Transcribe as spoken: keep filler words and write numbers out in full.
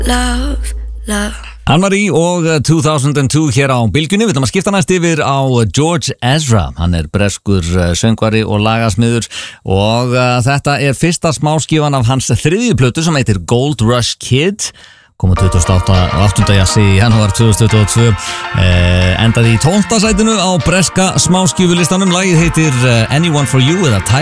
Love, love Anne-Marie og two thousand two hér á Bylgjunni. Við ætlum að skipta næst yfir á George Ezra. Hann er breskur söngvari og lagasmiður og uh, þetta er fyrsta smáskífan af hans þriðju plötu sem heitir Gold Rush Kid. Kom á tuttugasta og áttunda jazzi í janúar tvö þúsund tuttugu og tvö. Eh, endaði í tólfta sætinu á breska smáskífulistanum. Lagið heitir uh, Anyone for You eða Tiger